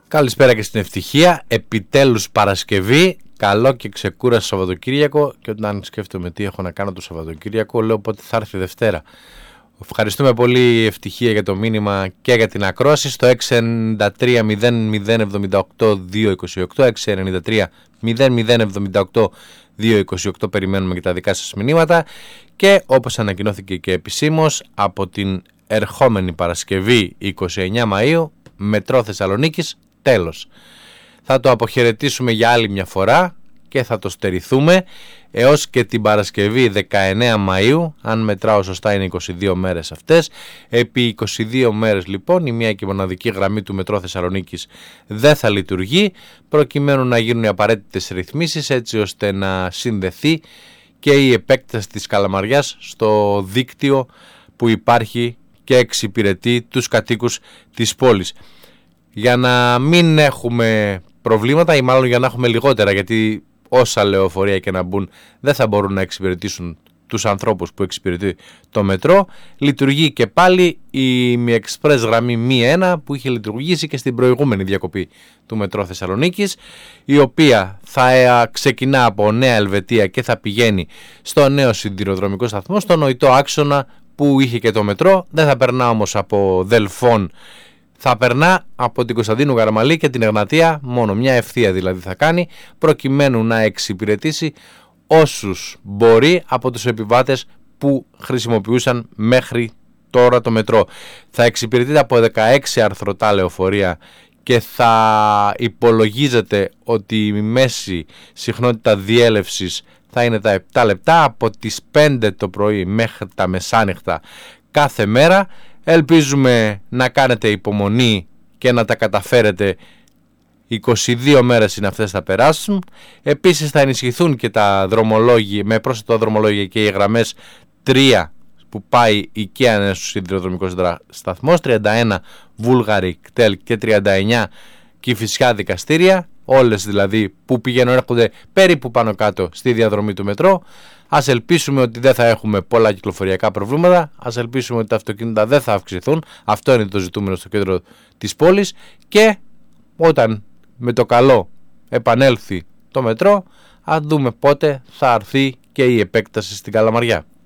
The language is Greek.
Καλησπέρα και στην ευτυχία. Επιτέλους Παρασκευή. Καλό και ξεκούραστο Σαββατοκύριακο. Και όταν σκέφτομαι τι έχω να κάνω το Σαββατοκύριακο, λέω πότε θα έρθει Δευτέρα. Ευχαριστούμε πολύ Ευτυχία για το μήνυμα και για την ακρόαση στο 693-0078-228. 693-0078-228. Περιμένουμε και τα δικά σας μηνύματα. Και όπως ανακοινώθηκε και επισήμως, από την ερχόμενη Παρασκευή 29 Μαΐου, Μετρό Θεσσαλονίκης, τέλος. Θα το αποχαιρετήσουμε για άλλη μια φορά και θα το στερηθούμε έως και την Παρασκευή 19 Μαΐου, αν μετράω σωστά είναι 22 μέρες αυτές. Επί 22 μέρες λοιπόν η μία και μοναδική γραμμή του Μετρό Θεσσαλονίκης δεν θα λειτουργεί, προκειμένου να γίνουν οι απαραίτητες ρυθμίσεις έτσι ώστε να συνδεθεί και η επέκταση της Καλαμαριάς στο δίκτυο που υπάρχει και εξυπηρετεί τους κατοίκους της πόλης. Για να μην έχουμε προβλήματα ή μάλλον για να έχουμε λιγότερα, γιατί όσα λεωφορεία και να μπουν δεν θα μπορούν να εξυπηρετήσουν τους ανθρώπους που εξυπηρετεί το μετρό, λειτουργεί και πάλι η Mi Express γραμμή Mi 1 που είχε λειτουργήσει και στην προηγούμενη διακοπή του Μετρό Θεσσαλονίκης, η οποία θα ξεκινά από Νέα Ελβετία και θα πηγαίνει στο νέο σιδηροδρομικό σταθμό, στο νοητό άξονα που είχε και το μετρό. Δεν θα περνά όμως από Δελφών, θα περνά από την Κωνσταντίνου Καραμαλή και την Εγνατία, μόνο μια ευθεία δηλαδή θα κάνει, προκειμένου να εξυπηρετήσει όσους μπορεί από τους επιβάτες που χρησιμοποιούσαν μέχρι τώρα το μετρό. Θα εξυπηρετείται από 16 αρθρωτά λεωφορεία και θα υπολογίζεται ότι η μέση συχνότητα διέλευσης θα είναι τα 7 λεπτά από τις 5 το πρωί μέχρι τα μεσάνυχτα κάθε μέρα. Ελπίζουμε να κάνετε υπομονή και να τα καταφέρετε. 22 μέρες είναι αυτές θα περάσουν. Επίσης θα ενισχυθούν και τα δρομολόγια, με πρόσθετο δρομολόγια και οι γραμμές 3 που πάει η Καία Νέος σιδηροδρομικός σταθμός, 31 Βούλγαρη κτέλ και 39 Κηφισιά Δικαστήρια, όλες δηλαδή που πηγαίνουν έρχονται περίπου πάνω κάτω στη διαδρομή του μετρό. Ας ελπίσουμε ότι δεν θα έχουμε πολλά κυκλοφοριακά προβλήματα, ας ελπίσουμε ότι τα αυτοκίνητα δεν θα αυξηθούν, αυτό είναι το ζητούμενο στο κέντρο της πόλης, και όταν με το καλό επανέλθει το μετρό, ας δούμε πότε θα έρθει και η επέκταση στην Καλαμαριά.